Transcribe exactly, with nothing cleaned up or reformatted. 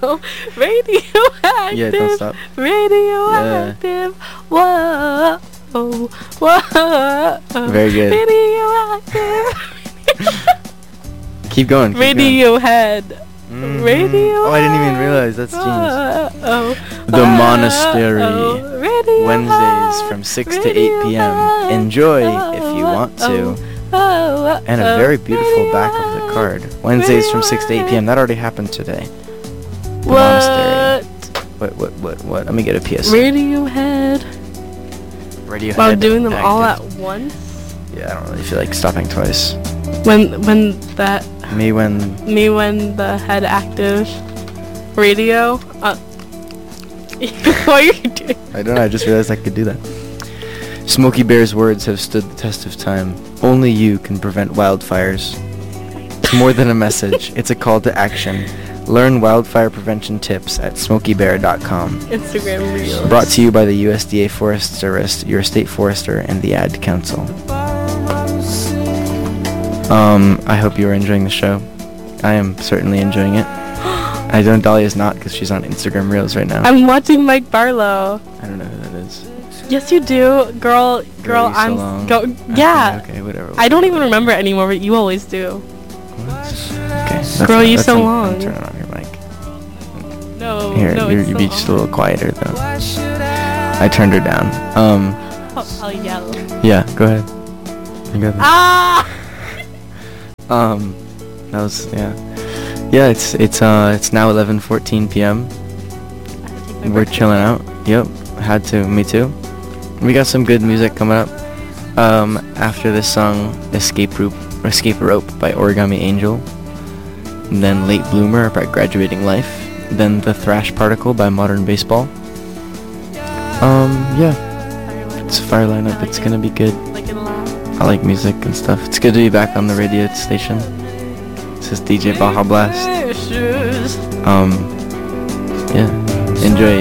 Radioactive. Yeah, don't stop. Radioactive. Whoa. Oh, whoa. Very good. Radioactive. Keep going. Keep Radiohead. going. Radio. Oh, I didn't even realize that's genius. Oh, The Monastery. oh, Radiohead. Wednesdays from six to eight p.m. Enjoy if you want to. Oh, And a very beautiful back of the card. Wednesdays from six to eight p.m. That already happened today. The Monastery. What? What, what, what, what? Let me get a P S. Radiohead. Radiohead. While doing them all at active. once. Yeah, I don't really feel like stopping twice. When when that Me when... me when the head active radio. Uh, what are you doing? I don't know, I just realized I could do that. Smokey Bear's words have stood the test of time. Only you can prevent wildfires. It's more than a message. It's a call to action. Learn wildfire prevention tips at smokey bear dot com. Instagram reels. Brought to you by the U S D A Forest Service, your state forester, and the Ad Council. Um, I hope you are enjoying the show. I am certainly enjoying it. I don't. Dahlia's not because she's on Instagram Reels right now. I'm watching Mike Barlow. I don't know who that is. Yes, you do, girl. Girl, Girl, you so I'm long. go. Yeah. Okay, okay, whatever. I don't even remember it anymore, but you always do. Okay. That's Girl, not- you that's so an- long. I'm turning on your mic. No, Here, no, you it's you so be just a long. little quieter though. I turned her down. Um, Oh, I'll yell. yeah, go ahead. You got that. Ah! Um, that was yeah, yeah. It's it's uh it's now eleven fourteen p.m. We're chilling out. Yep, had to. Me too. We got some good music coming up. Um, after this song, "Escape Rope," "Escape Rope" by Origami Angel. And then "Late Bloomer" by Graduating Life. Then "The Thrash Particle" by Modern Baseball. Um, yeah, it's a fire lineup. It's gonna be good. Like it a lot. I like music and stuff. It's good to be back on the radio station. This is D J Baja Blast. Um, yeah, enjoy.